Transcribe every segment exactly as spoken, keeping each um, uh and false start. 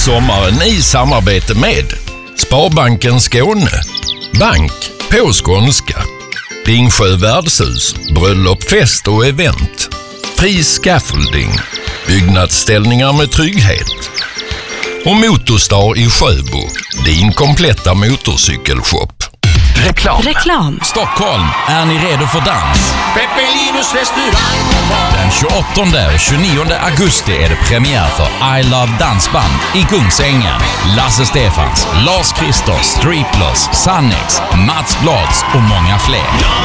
sommaren i samarbete med Sparbanken Skåne, bank på skånska, Bingsjö värdshus, bröllop, fest och event, Fri Scaffolding, byggnadsställningar med trygghet och Motorstar i Sjöbo, din kompletta motorcykelshop. Reklam. Reklam. Stockholm, är ni redo för dans? Peppelinus restaurang. Den tjugoåttonde och tjugonionde augusti är det premiär för I Love Dansband i Kungsängen. Lasse Stefans, Lars Christer, Striplers, Sannex, Mats Blads och många fler.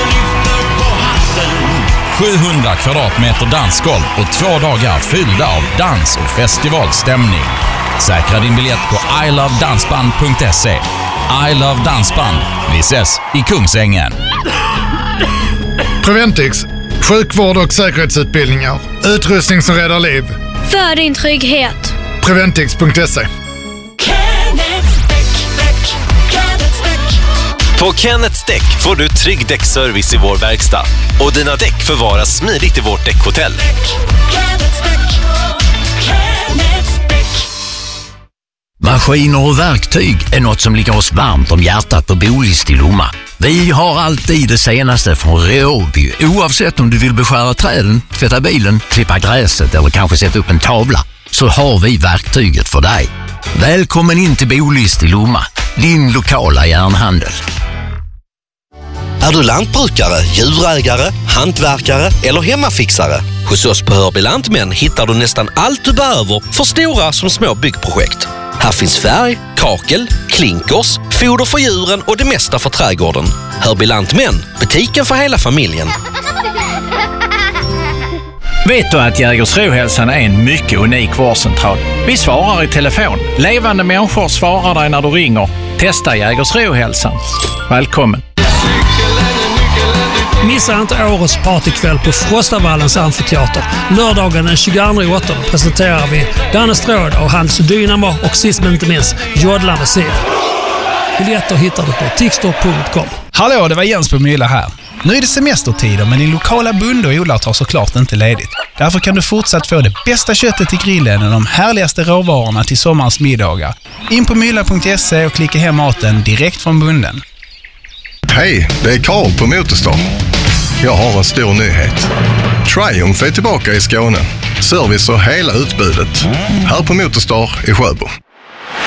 sjuhundra kvadratmeter dansgolv och två dagar fyllda av dans och festivalstämning. Säkra din biljett på i love dansband punkt se. I Love Dansband. Vi ses i Kungsängen. Preventix. Sjukvård och säkerhetsutbildningar. Utrustning som räddar liv. För din trygghet. Preventix punkt se. På Kenneths Däck får du trygg däckservice i vår verkstad. Och dina däck förvaras smidigt i vårt däckhotell. Maskiner och verktyg är något som ligger oss varmt om hjärtat på Bolist i Lomma. Vi har alltid det senaste från Ryobi, oavsett om du vill beskära träden, tvätta bilen, klippa gräset eller kanske sätta upp en tavla, så har vi verktyget för dig. Välkommen in till Bolist i Lomma, din lokala järnhandel. Är du lantbrukare, djurägare, hantverkare eller hemmafixare? Hos oss på Hörby Lantmän hittar du nästan allt du behöver för stora som små byggprojekt. Här finns färg, kakel, klinkers, foder för djuren och det mesta för trädgården. Hörby Lantmän, butiken för hela familjen. Vet du att Jägersrohälsan är en mycket unik vårdcentral? Vi svarar i telefon. Levande människor svarar dig när du ringer. Testa Jägersrohälsan. Välkommen. Missa inte årets partykväll på Frostavallens amfiteater. Lördagen den tjugoandra åttonde presenterar vi Danne Stråd och Hans Dynamo och sist men inte minst Jodla Musik. Biljetter hittar du på tixter punkt com. Hallå, det var Jens på Mylla här. Nu är det semestertider, men din lokala bonde och odlare tar såklart inte ledigt. Därför kan du fortsatt få det bästa köttet i grillen och de härligaste råvarorna till sommarens middagar. In på mylla punkt se och klicka hem maten direkt från bonden. Hej, det är Karl på Motorstar. Jag har en stor nyhet. Triumph är tillbaka i Skåne. Service och hela utbudet. Här på Motorstar i Sjöbo.